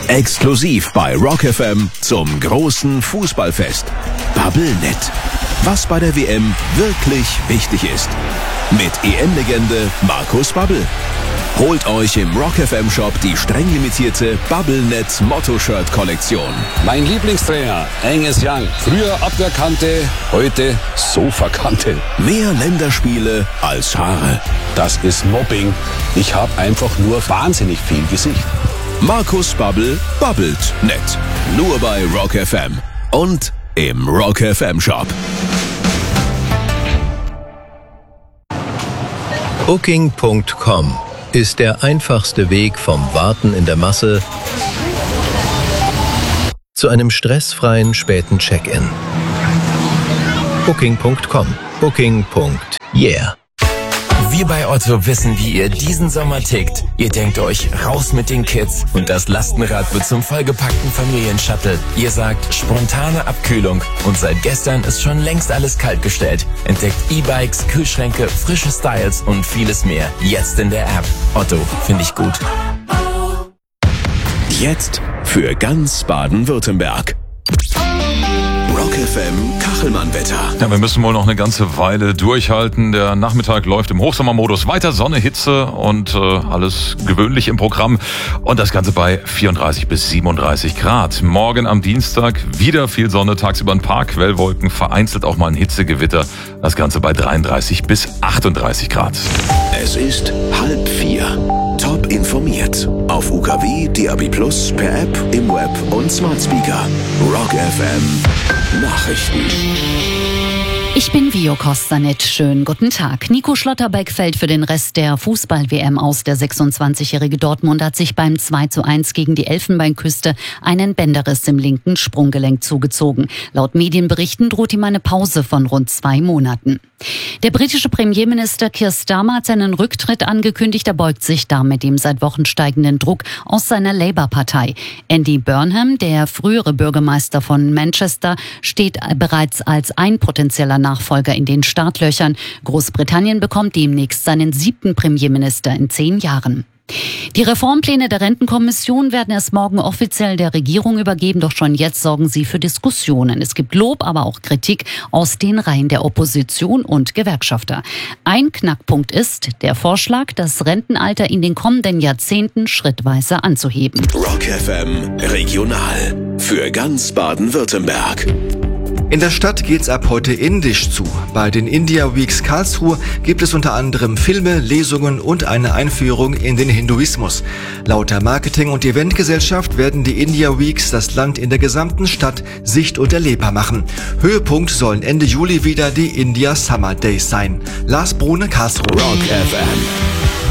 Exklusiv bei Rock FM zum großen Fußballfest. Bubblenet. Was bei der WM wirklich wichtig ist. Mit EM-Legende Markus Babbel. Holt euch im Rock FM Shop die streng limitierte Bubblenet Motto-Shirt-Kollektion. Mein Lieblingstrainer, Angus Young. Früher Abwehrkante, heute Sofakante. Mehr Länderspiele als Haare. Das ist Mobbing. Ich habe einfach nur wahnsinnig viel Gesicht. Markus Babbel babbelt nett. Nur bei Rock FM und im Rock FM Shop. Booking.com ist der einfachste Weg vom Warten in der Masse zu einem stressfreien späten Check-in. Booking.com. Booking.yeah. Wir bei Otto wissen, wie ihr diesen Sommer tickt. Ihr denkt euch, raus mit den Kids und das Lastenrad wird zum vollgepackten Familienshuttle. Ihr sagt, spontane Abkühlung und seit gestern ist schon längst alles kaltgestellt. Entdeckt E-Bikes, Kühlschränke, frische Styles und vieles mehr. Jetzt in der App. Otto, finde ich gut. Jetzt für ganz Baden-Württemberg. Rock FM Kachelmann-Wetter. Ja, wir müssen wohl noch eine ganze Weile durchhalten. Der Nachmittag läuft im Hochsommermodus weiter. Sonne, Hitze und alles gewöhnlich im Programm. Und das Ganze bei 34 bis 37 Grad. Morgen am Dienstag wieder viel Sonne, tagsüber ein paar Quellwolken, vereinzelt auch mal ein Hitzegewitter. Das Ganze bei 33 bis 38 Grad. Es ist 3:30. Top informiert. Auf UKW, DAB+, per App, im Web und Smart Speaker. Rock FM Nachrichten. Ich bin Vio Kostanet. Schönen guten Tag. Nico Schlotterbeck fällt für den Rest der Fußball-WM aus. Der 26-jährige Dortmund hat sich beim 2:1 gegen die Elfenbeinküste einen Bänderriss im linken Sprunggelenk zugezogen. Laut Medienberichten droht ihm eine Pause von rund 2 Monaten. Der britische Premierminister Keir Starmer hat seinen Rücktritt angekündigt. Er beugt sich damit dem seit Wochen steigenden Druck aus seiner Labour-Partei. Andy Burnham, der frühere Bürgermeister von Manchester, steht bereits als ein potenzieller Nachfolger in den Startlöchern. Großbritannien bekommt demnächst seinen 7. Premierminister in 10 Jahren. Die Reformpläne der Rentenkommission werden erst morgen offiziell der Regierung übergeben, doch schon jetzt sorgen sie für Diskussionen. Es gibt Lob, aber auch Kritik aus den Reihen der Opposition und Gewerkschafter. Ein Knackpunkt ist der Vorschlag, das Rentenalter in den kommenden Jahrzehnten schrittweise anzuheben. Rock FM Regional für ganz Baden-Württemberg. In der Stadt geht's ab heute indisch zu. Bei den India Weeks Karlsruhe gibt es unter anderem Filme, Lesungen und eine Einführung in den Hinduismus. Laut der Marketing- und Eventgesellschaft werden die India Weeks das Land in der gesamten Stadt sicht- und erlebbar machen. Höhepunkt sollen Ende Juli wieder die India Summer Days sein. Lars Brune, Karlsruhe. Rock FM.